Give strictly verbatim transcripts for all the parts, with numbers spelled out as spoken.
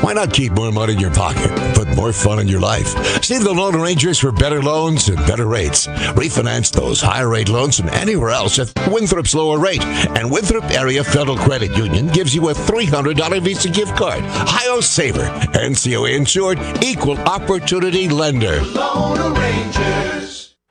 Why not keep more money in your pocket, put more fun in your life? See the Loan Arrangers for better loans and better rates. Refinance those higher rate loans from anywhere else at Winthrop's lower rate. And Winthrop Area Federal Credit Union gives you a three hundred dollars Visa gift card. Hi-Yo Saver. N C O A insured, equal opportunity lender. Loan Arrangers.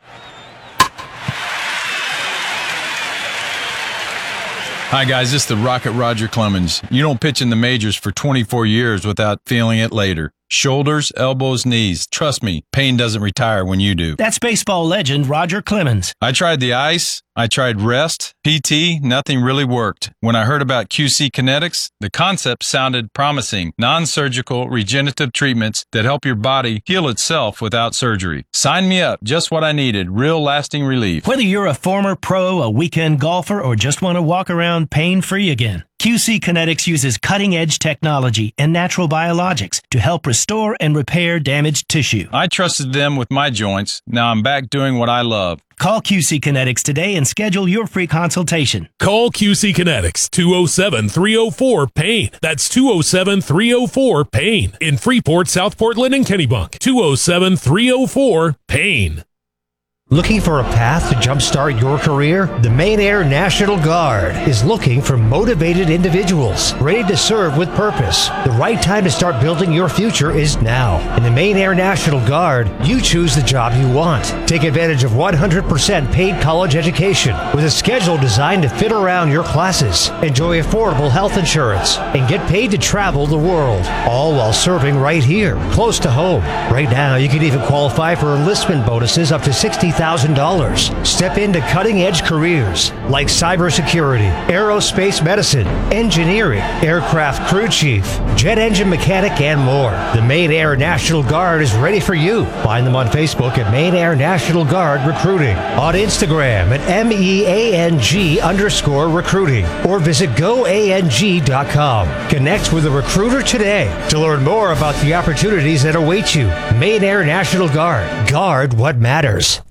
Hi, guys. This is the Rocket Roger Clemens. You don't pitch in the majors for twenty-four years without feeling it later. Shoulders, elbows, knees. Trust me, pain doesn't retire when you do. That's baseball legend Roger Clemens. I tried the ice. I tried rest, P T, nothing really worked. When I heard about Q C Kinetics, the concept sounded promising. Non-surgical regenerative treatments that help your body heal itself without surgery. Sign me up. Just what I needed. Real lasting relief. Whether you're a former pro, a weekend golfer, or just want to walk around pain-free again, Q C Kinetics uses cutting-edge technology and natural biologics to help restore and repair damaged tissue. I trusted them with my joints. Now I'm back doing what I love. Call Q C Kinetics today and schedule your free consultation. Call Q C Kinetics, two oh seven, three oh four, PAIN. That's two oh seven, three oh four, PAIN. In Freeport, South Portland, and Kennebunk. two oh seven, three oh four, PAIN. Looking for a path to jumpstart your career? The Maine Air National Guard is looking for motivated individuals ready to serve with purpose. The right time to start building your future is now. In the Maine Air National Guard, you choose the job you want. Take advantage of one hundred percent paid college education with a schedule designed to fit around your classes. Enjoy affordable health insurance and get paid to travel the world, all while serving right here, close to home. Right now, you can even qualify for enlistment bonuses up to sixty thousand dollars. Step into cutting-edge careers like cybersecurity, aerospace medicine, engineering, aircraft crew chief, jet engine mechanic, and more. The Maine Air National Guard is ready for you. Find them on Facebook at Maine Air National Guard Recruiting, on Instagram at M E A N G underscore recruiting, or visit go A N G dot com. Connect with a recruiter today to learn more about the opportunities that await you. Maine Air National Guard. Guard what matters.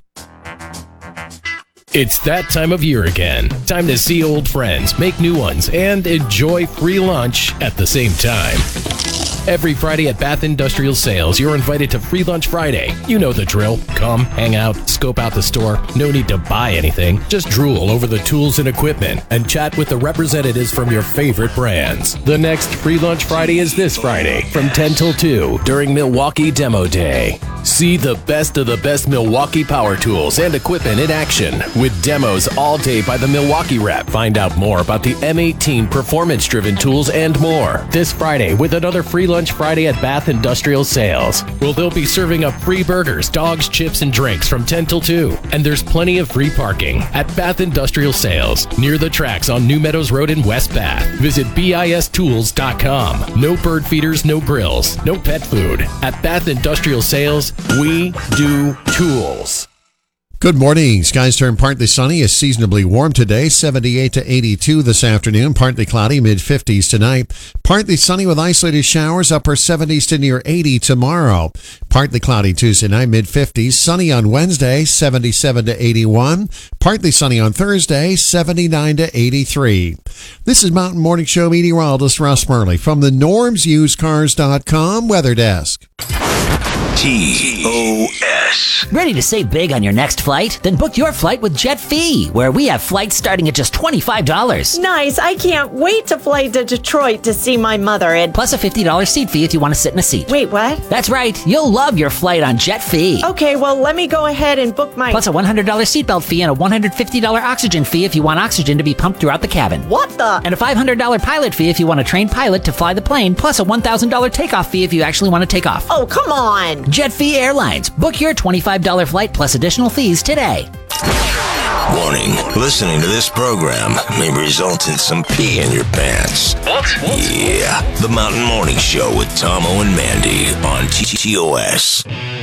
It's that time of year again. Time to see old friends, make new ones, and enjoy free lunch at the same time. Every Friday at Bath Industrial Sales, you're invited to Free Lunch Friday. You know the drill. Come, hang out, scope out the store. No need to buy anything. Just drool over the tools and equipment and chat with the representatives from your favorite brands. The next Free Lunch Friday is this Friday from ten till two during Milwaukee Demo Day. See the best of the best Milwaukee power tools and equipment in action with demos all day by the Milwaukee rep. Find out more about the M eighteen performance-driven tools and more this Friday with another Free Lunch Friday at Bath Industrial Sales. Well, they'll be serving up free burgers, dogs, chips, and drinks from ten till two. And there's plenty of free parking at Bath Industrial Sales near the tracks on New Meadows Road in West Bath. Visit B I S tools dot com. No bird feeders, no grills, no pet food. At Bath Industrial Sales, we do tools. Good morning. Skies turn partly sunny. It's seasonably warm today. seventy-eight to eighty-two this afternoon. Partly cloudy, mid fifties tonight. Partly sunny with isolated showers. Upper seventies to near eighty tomorrow. Partly cloudy Tuesday night, mid fifties. Sunny on Wednesday, seventy-seven to eighty-one. Partly sunny on Thursday, seventy-nine to eighty-three. This is Mountain Morning Show meteorologist Russ Murley from the norms used cars dot com weather desk. T O S. Ready to save big on your next flight? Then book your flight with JetFee, where we have flights starting at just twenty-five dollars. Nice. I can't wait to fly to Detroit to see my mother. And plus a fifty dollars seat fee if you want to sit in a seat. Wait, what? That's right. You'll love your flight on JetFee. Okay, well, let me go ahead and book my... Plus a one hundred dollars seatbelt fee and a one hundred fifty dollars oxygen fee if you want oxygen to be pumped throughout the cabin. What the? And a five hundred dollars pilot fee if you want a trained pilot to fly the plane, plus a one thousand dollars takeoff fee if you actually want to take off. Oh, come on. JetFee Airlines. Book your twenty-five dollars flight plus additional fees today. Warning, listening to this program may result in some pee in your pants. What? What? Yeah, the Mountain Morning Show with Tomo and Mandy on T T O S.